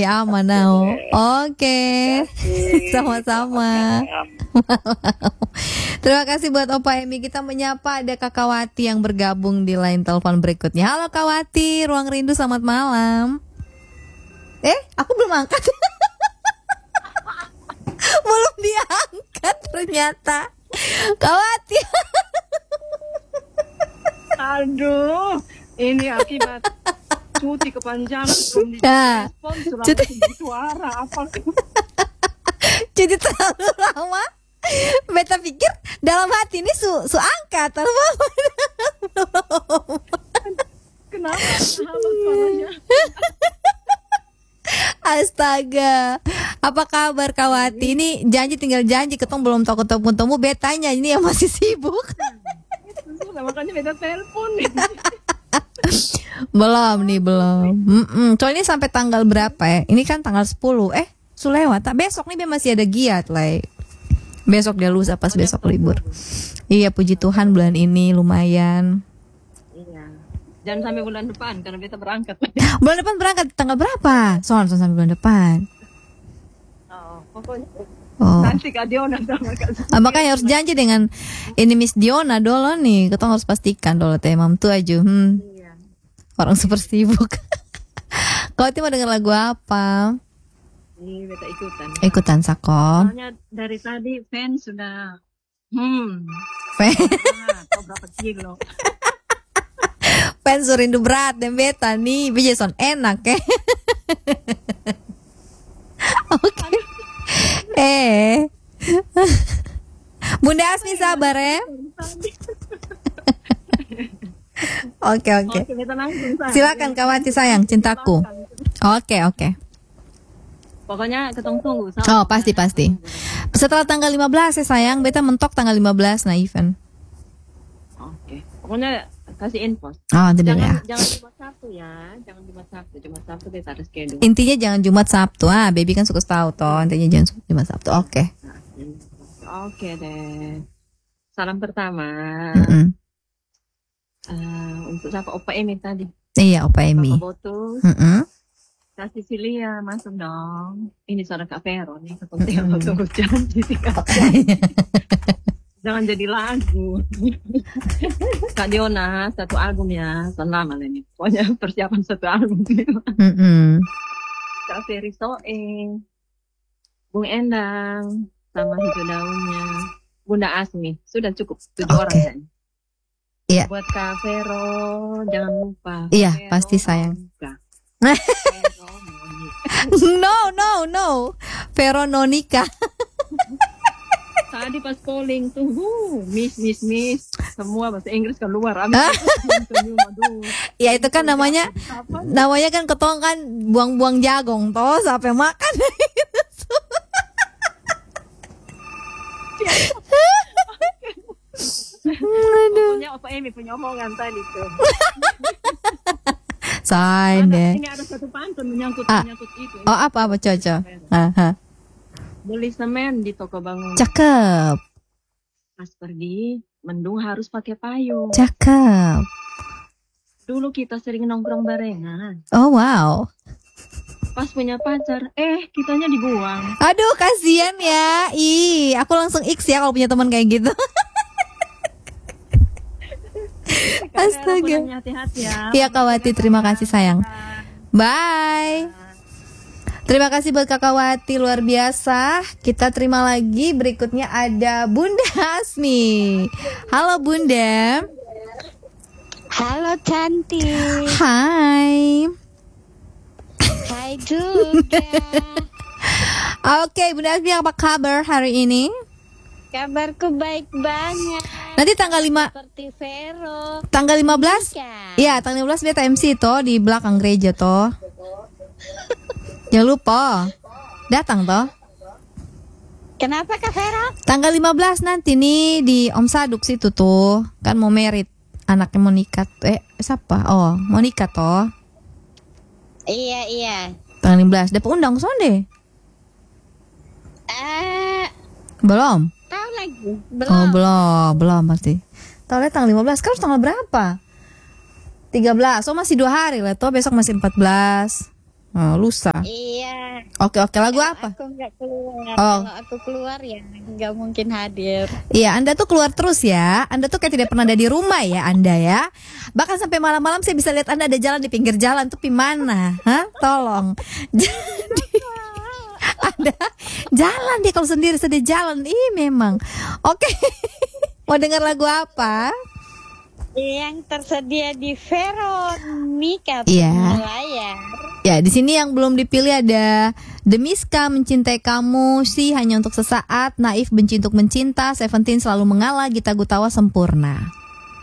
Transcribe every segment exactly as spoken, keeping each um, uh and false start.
aman now. Oke. Sama-sama. Terima kasih buat Opa Emi. Kita menyapa ada Kakak Wati yang bergabung di line telepon berikutnya. Halo Kak Wati, Ruang Rindu, selamat malam. Eh, aku belum angkat. Belum diangkat ternyata. Kak Wati. Aduh, ini akibat cuti kepanjangan belum Nah, direspon selama cuti. suara apa? Cuti terlalu lama. Beta pikir dalam hati ini su, su angkat telepon. Kenapa sahabat suaranya? Astaga. Apa kabar Kak Wati? Ini janji tinggal janji, ketemu belum tahu ketemu-ketemu. Betanya ini yang masih sibuk. Nah, makanya beda telepon. Belum nih, belum. Mm-mm. Soalnya ini sampai tanggal berapa ya? Ini kan tanggal sepuluh. Eh, sulewat. Besok nih dia masih ada giat lah. Besok dia lusa pas besok libur. Iya, puji Tuhan bulan ini lumayan. Iya. Jangan sampai bulan depan karena beta berangkat. Bulan depan berangkat tanggal berapa? Soal soal sampai bulan depan. Oh, pokoknya Oh. nanti Kak Diona sama Kak. Ah, makanya harus janji dengan ini Miss Diona dulu nih. Kita harus pastikan dulu teh mam tuh aja. Hmm. Iya. Orang super sibuk. Kau mau denger lagu apa? Ini beta ikutan. Ikutan Sakom. Soalnya dari tadi fans sudah hmm. Fans Ah, tahu berapa kilo? fans rindu berat dan beta nih. Jason enak ya. Oke. Eh. Bunda Asmi sabar ya. Oke oke. Oke, beta langsung Sa. Silakan Kak Wati sayang, cintaku. Oke oke. Pokoknya ketemu tunggu. Oh pasti pasti. Setelah tanggal lima belas ya sayang, beta mentok tanggal lima belas nah event. Oke. Pokoknya kasih info. Oh tidak ya. Jangan, jangan Jumat Sabtu ya. Jangan Jumat Sabtu. Jumat Sabtu kita harus schedule. Intinya jangan Jumat Sabtu. Ah, baby kan suka tahu toh. Intinya jangan Jumat Sabtu. Oke. Oke deh. Salam pertama. Mm-mm. Eh, untuk siapa Opa Emi tadi? Iya, Opa Emi. Bapak Botus. Mm-mm. Kak Sicilia masuk dong. Ini suara Kak Vero nih. Kepentingan tunggu janji sih Kak. Jangan jadi lagu. Kak Diona satu album ya. Selamat ini. Pokoknya persiapan satu album. Mm-mm. Kak Ferry Soe, Bung Endang, sama hijau daunnya, Bunda Asmi. Sudah cukup tujuh Oke. orang kan? Iya. Buat Kak Vero, jangan lupa. Iya, Vero pasti sayang. Monica. Vero Monica. No, no, no. Veronica. Tadi pas polling tuh, uh, miss, miss, miss, semua bahasa Inggris keluar. Amin. Aduh. Ya itu kan namanya Apa? namanya kan ketong kan buang-buang jagung toh sampai makan. Pokoknya Opa Emi punya omongan tadi tuh. Sign Ada, deh. ini ada satu pantun menyangkut Ah. menyangkut itu. Oh apa apa Coco? Aha. Beli semen di toko bangun. Cakep, Pas pergi, mendung harus pakai payung. cakep. Dulu kita sering nongkrong barengan. Oh wow. Pas punya pacar, eh kitanya dibuang. Aduh kasihan ya. Ih, aku langsung X ya kalau punya teman kayak gitu. Astaga. Pokoknya hati-hati ya. Iya Kak Wati, terima kasih sayang. Bye. Terima kasih buat Kakak Wati, luar biasa. Kita terima lagi, berikutnya ada Bunda Asmi. Halo Bunda. Halo cantik. Hai. Hai juga. Oke Bunda Asmi, apa kabar hari ini? Kabarku baik banget. Nanti tanggal lima Seperti Vero. tanggal lima belas. Kan? Iya, tanggal lima belas beta M C toh di belakang gereja toh. Jangan lupa datang toh. Kenapa Kak Vero? Tanggal lima belas nanti nih di Om Saduk situ tuh. Kan mau merit anaknya mau nikah. Eh, siapa? Oh, mau nikah toh. Iya iya. Tanggal lima belas. Dapat undang sonde? Eh, Belum. tahu lagi? Oh, Belum. belum, belum pasti. Tahu lihat tanggal lima belas. Kan harus tanggal berapa? tiga belas. Oh, masih dua hari lah toh. Besok masih empat belas. Oh, lusa. Iya. Oke oke, lagu Kalau apa? aku nggak keluar. Oh. Kalau aku keluar ya nggak mungkin hadir. Iya, Anda tuh keluar terus ya. Anda tuh kayak tidak pernah ada di rumah ya, Anda ya. Bahkan sampai malam-malam saya bisa lihat Anda ada jalan di pinggir jalan tuh gimana? Hah? Tolong. Jadi ada jalan dia kalau sendiri sedih jalan. Ih, memang. Oke. Mau dengar lagu apa? Yang tersedia di Veronica Iya. Layar. Ya, di sini yang belum dipilih ada Demiska Mencintai Kamu, Si Hanya Untuk Sesaat, Naif Benci Untuk Mencinta, Seventeen Selalu Mengalah, Gita Gutawa Sempurna.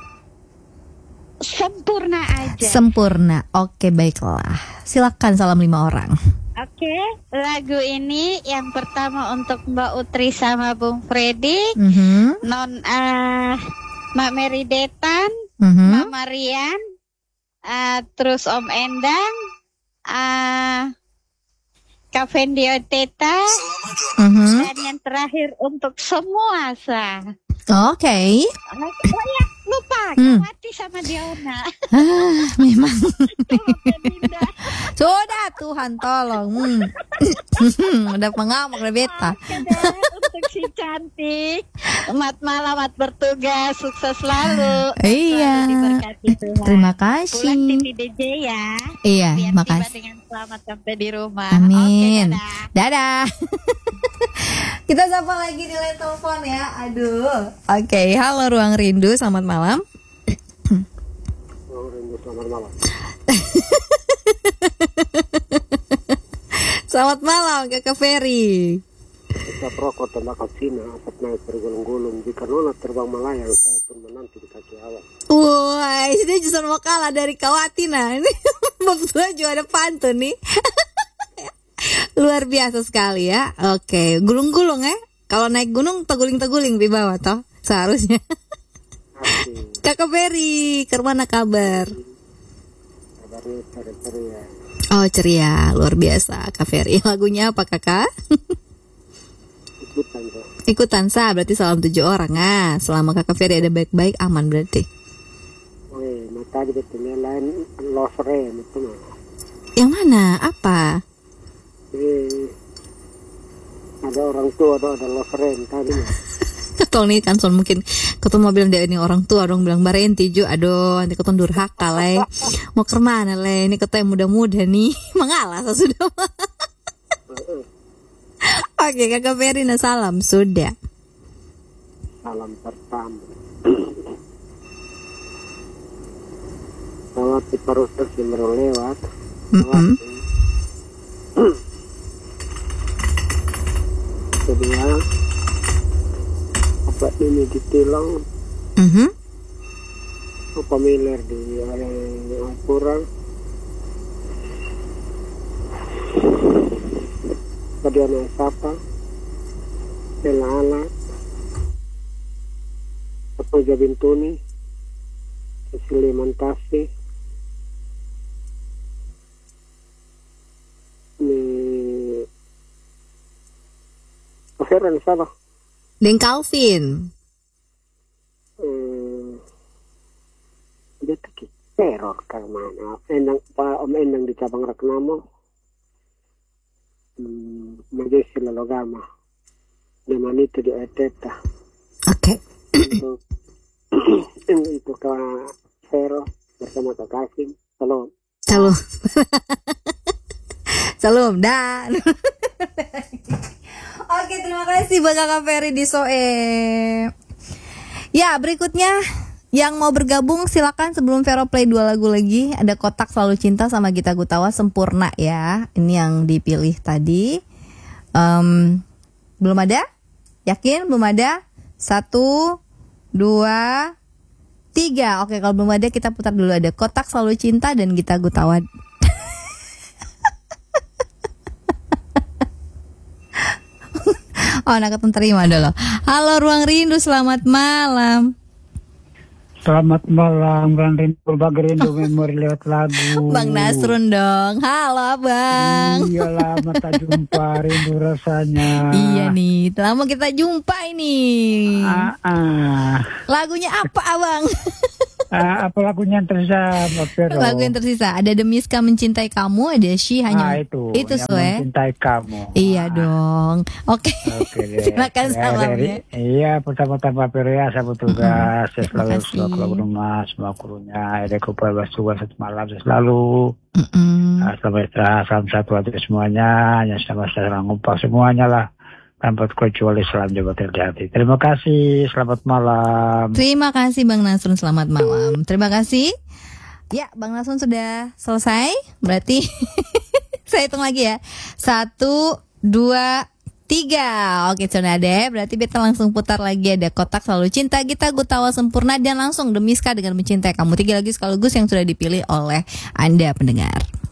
Sempurna aja. Sempurna. Oke, baiklah. Silakan salam lima orang. Oke, lagu ini yang pertama untuk Mbak Utri sama Bung Freddy, Mhm. non ah Mak Mary Detan, Mhm. Mama Rian, ah, terus Om Endang, ah Kak Fendi Teta, Mhm. dan yang terakhir untuk semua sah. Oke. Oh ya, lupa, Hmm. Kawati sama Diona. Ah, memang. Tolong ya, Dinda. Sudah, Tuhan tolong. Hmm. Udah mengamuk udah beta. Oke deh, untuk si cantik. Umat malamat bertugas, sukses selalu. Iya. Selalu diberkati Tuhan. Terima Pulang kasih. T V D J ya. Iya, Biar makasih. tiba dengan selamat sampai di rumah. Amin. Oke, dadah. Dadah. Kita sapa lagi di line telepon ya. Aduh. Oke, halo Ruang Rindu, selamat malam. Ruang Rindu, selamat malam. Selamat malam Kakak Ferry. Kita perokok tembakau Cina, asap naik bergulung-gulung. Jika nona terbang melayang, saya pun menanti di kaki awak. Wah, ini justru mau kalah dari Kawati nah. Ini betul juga ada pantun nih. Luar biasa sekali ya. Oke, gulung-gulung ya. Kalau naik gunung teguling-teguling di bawah toh seharusnya. Asik, Kakak Ferry, kemana kabar? kabarnya ceria-ceria. Oh ceria, luar biasa Kak Ferry. Lagunya apa kakak? Ikutan tuh. Ikutan sah, berarti salam tujuh orang. Ah, selama Kakak Ferry ada baik-baik, aman berarti. Weh, mata di betulnya lain losre itu mah. Yang mana? Apa? Eh, ada orang tua, ada ada losre tadi mah. Kalau nih kan son mungkin ketemu mau bilang dia ini orang tua dong bilang barenti ju aduh nanti ketemu durhaka le mau ke mana le ini ketemu muda-muda nih mengalah sudah. Oke Kakak Ferry nah salam sudah. Salam pertama. Selamat di proses yang baru lewat. Mm-mm. Kedua, apa ini ditilang, Mhm. apa miler di oleh Al-Quran. Kadiana Sapa, Ela Ala, apa Jabintuni, Cecily Mantasi, ni Akhirnya Sapa. Deng Calvin. Hmm, dia tuh teror ke mana? Endang pa om endang di cabang Ragnamo. Hmm, Majesi Lalogama. Di mana itu di Eteta. Oke. Untuk itu ke Vero bersama Kak Kasim. Salam. Salam. Salam dan. Oke, terima kasih buat Kakak Ferry di Soe. Ya, berikutnya yang mau bergabung silakan sebelum Vero play dua lagu lagi. Ada Kotak Selalu Cinta sama Gita Gutawa Sempurna ya. Ini yang dipilih tadi. Um, belum ada? Yakin? Belum ada? Satu, dua, tiga. Oke, kalau belum ada kita putar dulu. Ada Kotak Selalu Cinta dan Gita Gutawa. Oh, anak terima dulu. Halo Ruang Rindu, selamat malam. Selamat malam, Bang Rindu, berbagai rindu memori lewat lagu. Bang Nasrun dong. Halo Abang. Iya lama tak jumpa, rindu rasanya. Iya nih, lama kita jumpa ini. Ah, ah. Lagunya apa Abang? Ah, apa lagunya yang tersisa, Mbak Vero? Lagu yang tersisa ada Demiska Mencintai Kamu, ada She Ah, Hanya itu. itu yang Sue. mencintai kamu. Iya Ah, dong. Oke. Oke deh. Silakan Ya, salamnya. dari- Iya, pertama-tama Mbak Vero ya, saya bertugas. Saya selalu Makasih. selalu keluar rumah, semua krunya. Ada kepala tugas satu malam saya selalu. Mm-mm. Ah, selamat istirahat, salam satu hati semuanya. Hanya sama saya ngumpak semuanya lah. Tanpa kecuali salam jabatan di hati. Terima kasih, selamat malam. Terima kasih Bang Nasrun, selamat malam. Terima kasih. Ya, Bang Nasrun sudah selesai. Berarti saya hitung lagi ya. Satu, dua, tiga. Oke, Conade. Berarti kita langsung putar lagi. Ada Kotak Selalu Cinta, Gita Gutawa Sempurna, dan langsung Demiska Dengan Mencintai Kamu. Tiga lagi sekaligus yang sudah dipilih oleh Anda pendengar.